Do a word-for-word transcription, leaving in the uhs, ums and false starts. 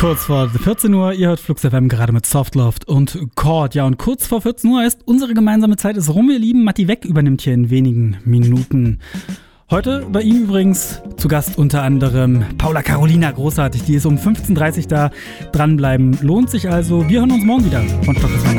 Kurz vor vierzehn Uhr, ihr hört Flux F M gerade mit Softloft und Chord. Ja, und kurz vor vierzehn Uhr ist unsere gemeinsame Zeit ist rum, ihr Lieben. Matti Weck übernimmt hier in wenigen Minuten. Heute bei ihm übrigens zu Gast unter anderem Paula Carolina, großartig. Die ist um fünfzehn Uhr dreißig da. Dranbleiben lohnt sich also. Wir hören uns morgen wieder von Stock bis Weihnachten.